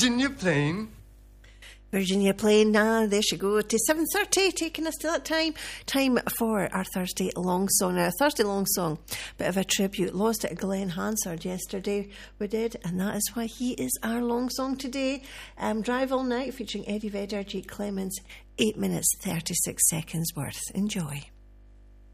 Virginia Plain. Virginia Plain, there she go, to 7:30, taking us to that time for our Thursday long song. Now, a Thursday long song, bit of a tribute, lost it to Glenn Hansard yesterday, we did, and that is why he is our long song today. Drive All Night, featuring Eddie Vedder, Jake Clemens, 8 minutes 36 seconds worth. Enjoy.